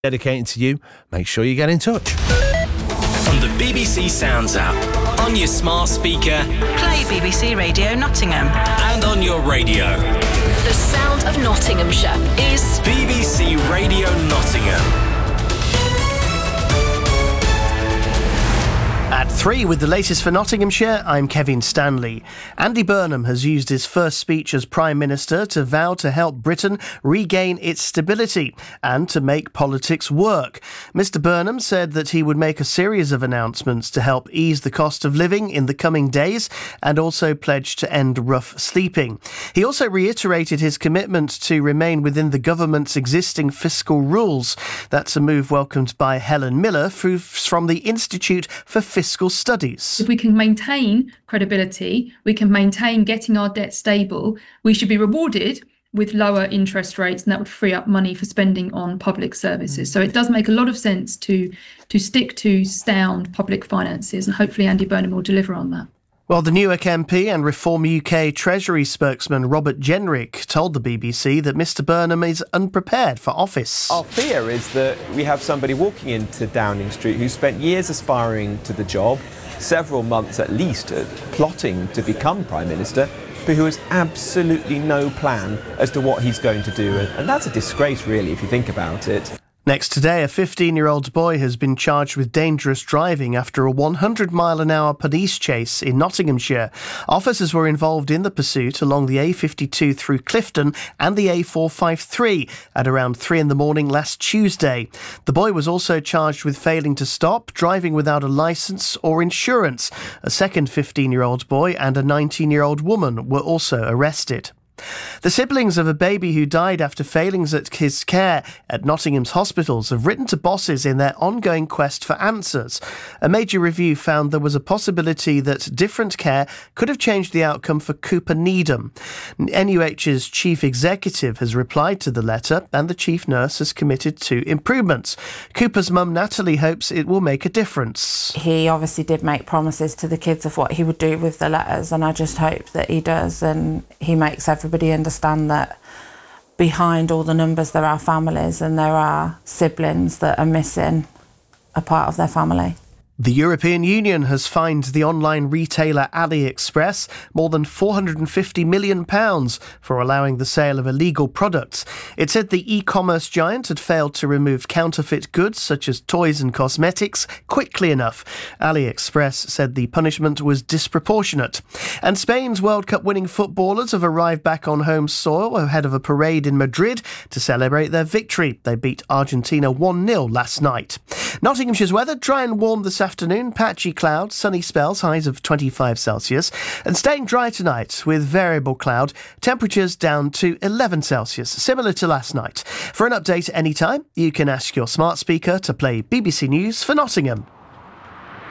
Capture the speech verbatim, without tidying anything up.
dedicating to you, make sure you get in touch. On the B B C Sounds app, on your smart speaker, play B B C Radio Nottingham, and on your radio. The sound of Nottinghamshire is B B C Radio Nottingham. At three with the latest for Nottinghamshire, I'm Kevin Stanley. Andy Burnham has used his first speech as Prime Minister to vow to help Britain regain its stability and to make politics work. Mister Burnham said that he would make a series of announcements to help ease the cost of living in the coming days and also pledged to end rough sleeping. He also reiterated his commitment to remain within the government's existing fiscal rules. That's a move welcomed by Helen Miller from the Institute for Fiscal Fiscal Studies. If we can maintain credibility, we can maintain getting our debt stable, we should be rewarded with lower interest rates, and that would free up money for spending on public services. So it does make a lot of sense to to stick to sound public finances, and hopefully Andy Burnham will deliver on that. Well, the Newark M P and Reform U K Treasury spokesman Robert Jenrick told the B B C that Mister Burnham is unprepared for office. Our fear is that we have somebody walking into Downing Street who spent years aspiring to the job, several months at least uh, plotting to become Prime Minister, but who has absolutely no plan as to what he's going to do. And that's a disgrace, really, if you think about it. Next today, a fifteen-year-old boy has been charged with dangerous driving after a one hundred mile an hour police chase in Nottinghamshire. Officers were involved in the pursuit along the A fifty-two through Clifton and the A four fifty-three at around three in the morning last Tuesday. The boy was also charged with failing to stop, driving without a licence or insurance. A second fifteen-year-old boy and a nineteen-year-old woman were also arrested. The siblings of a baby who died after failings at his care at Nottingham's hospitals have written to bosses in their ongoing quest for answers. A major review found there was a possibility that different care could have changed the outcome for Cooper Needham. N U H's chief executive has replied to the letter, and the chief nurse has committed to improvements. Cooper's mum Natalie hopes it will make a difference. He obviously did make promises to the kids of what he would do with the letters, and I just hope that he does, and he makes everybody understand that behind all the numbers there are families and there are siblings that are missing a part of their family. The European Union has fined the online retailer AliExpress more than four hundred fifty million pounds for allowing the sale of illegal products. It said the e-commerce giant had failed to remove counterfeit goods such as toys and cosmetics quickly enough. AliExpress said the punishment was disproportionate. And Spain's World Cup winning footballers have arrived back on home soil ahead of a parade in Madrid to celebrate their victory. They beat Argentina one nil last night. Nottinghamshire's weather, dry and warm this afternoon, patchy clouds, sunny spells, highs of twenty-five Celsius, and staying dry tonight with variable cloud, temperatures down to eleven Celsius, similar to last night. For an update anytime, you can ask your smart speaker to play B B C News for Nottingham.